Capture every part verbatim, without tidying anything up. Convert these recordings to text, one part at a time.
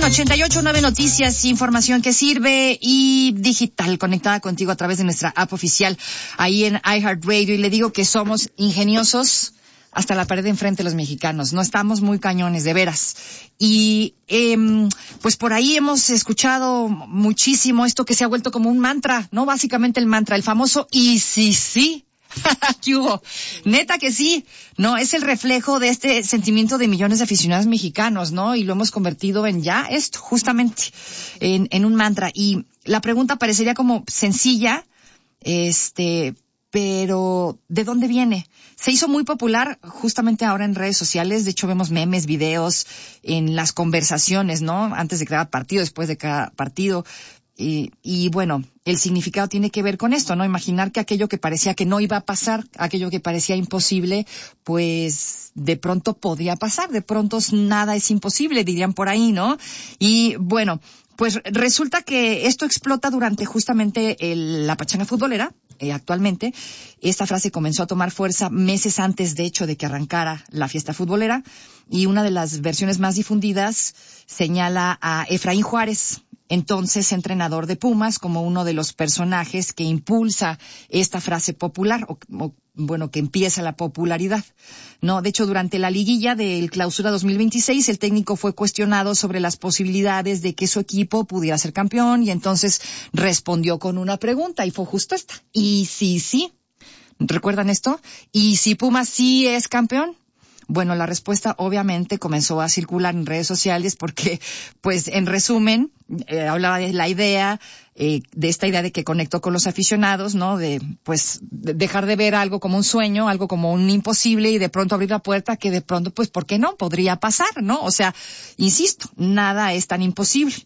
ochenta y ocho punto nueve Noticias, información que sirve y digital, conectada contigo a través de nuestra app oficial ahí en iHeartRadio. Y le digo que somos ingeniosos hasta la pared de enfrente los mexicanos. No estamos muy cañones, de veras. Y eh, pues por ahí hemos escuchado muchísimo esto que se ha vuelto como un mantra, ¿no? Básicamente el mantra, el famoso y sí, sí. ¿Qué hubo? Neta que sí, no, es el reflejo de este sentimiento de millones de aficionados mexicanos, ¿no? Y lo hemos convertido en ya esto, justamente, en, en un mantra. Y la pregunta parecería como sencilla, este, pero ¿de dónde viene? Se hizo muy popular justamente ahora en redes sociales. De hecho, vemos memes, videos en las conversaciones, ¿no? Antes de cada partido, después de cada partido. Y, y bueno, el significado tiene que ver con esto, ¿no? Imaginar que aquello que parecía que no iba a pasar, aquello que parecía imposible, pues de pronto podía pasar, de pronto nada es imposible, dirían por ahí, ¿no? Y bueno, pues resulta que esto explota durante justamente el, la pachanga futbolera. Eh, actualmente, esta frase comenzó a tomar fuerza meses antes, de hecho, de que arrancara la fiesta futbolera, y una de las versiones más difundidas señala a Efraín Juárez, entonces entrenador de Pumas, como uno de los personajes que impulsa esta frase popular, o, o bueno, que empieza la popularidad. No, de hecho, durante la liguilla del Clausura dos mil veintiséis, el técnico fue cuestionado sobre las posibilidades de que su equipo pudiera ser campeón, y entonces respondió con una pregunta, y fue justo esta. ¿Y si sí? ¿Recuerdan esto? ¿Y si Pumas sí es campeón? Bueno, la respuesta obviamente comenzó a circular en redes sociales porque, pues, en resumen, eh, hablaba de la idea, eh, de esta idea de que conectó con los aficionados, ¿no? De, pues, de dejar de ver algo como un sueño, algo como un imposible, y de pronto abrir la puerta que de pronto, pues, ¿por qué no? Podría pasar, ¿no? O sea, insisto, nada es tan imposible.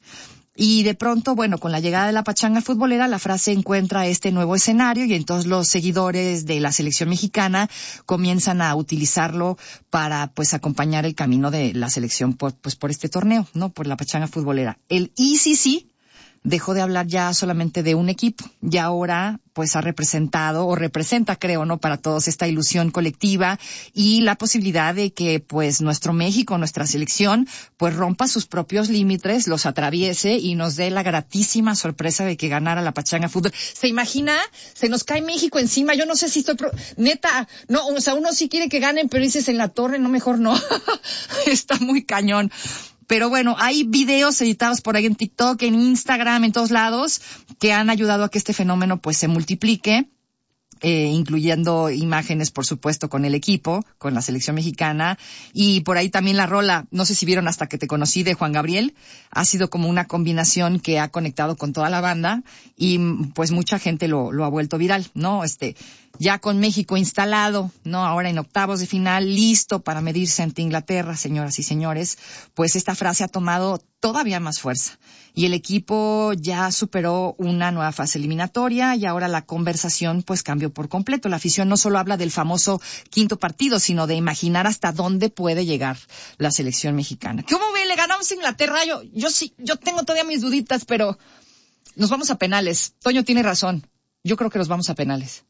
Y de pronto, bueno, con la llegada de la pachanga futbolera, la frase encuentra este nuevo escenario, y entonces los seguidores de la selección mexicana comienzan a utilizarlo para, pues, acompañar el camino de la selección por, pues, por este torneo, ¿no? Por la pachanga futbolera. El I C C dejó de hablar ya solamente de un equipo, y ahora pues ha representado o representa, creo, ¿no?, para todos esta ilusión colectiva y la posibilidad de que pues nuestro México, nuestra selección, pues rompa sus propios límites, los atraviese y nos dé la gratísima sorpresa de que ganara la pachanga fútbol. ¿Se imagina? Se nos cae México encima. Yo no sé si estoy pro... neta, no, o sea, uno sí quiere que ganen, pero dices en la torre, no, mejor no. Está muy cañón. Pero bueno, hay videos editados por ahí en TikTok, en Instagram, en todos lados, que han ayudado a que este fenómeno pues se multiplique, eh, incluyendo imágenes, por supuesto, con el equipo, con la selección mexicana. Y por ahí también la rola, no sé si vieron Hasta que te conocí, de Juan Gabriel, ha sido como una combinación que ha conectado con toda la banda y pues mucha gente lo, lo ha vuelto viral, ¿no? Este, ya con México instalado, ¿no? Ahora en octavos de final, listo para medirse ante Inglaterra, señoras y señores, pues esta frase ha tomado todavía más fuerza. Y el equipo ya superó una nueva fase eliminatoria y ahora la conversación pues cambió por completo. La afición no solo habla del famoso quinto partido, sino de imaginar hasta dónde puede llegar la selección mexicana. ¿Cómo ve? Le ganamos a Inglaterra. Yo, yo sí, yo tengo todavía mis duditas, pero nos vamos a penales. Toño tiene razón. Yo creo que nos vamos a penales.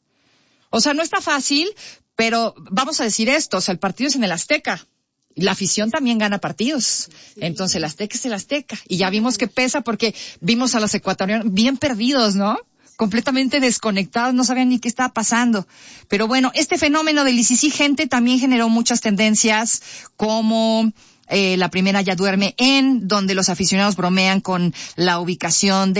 O sea, no está fácil, pero vamos a decir esto, o sea, el partido es en el Azteca. La afición también gana partidos. Entonces el Azteca es el Azteca. Y ya vimos que pesa porque vimos a los ecuatorianos bien perdidos, ¿no? Completamente desconectados, no sabían ni qué estaba pasando. Pero bueno, este fenómeno del I C C, gente, también generó muchas tendencias como... Eh, la primera, Ya duerme en, donde los aficionados bromean con la ubicación de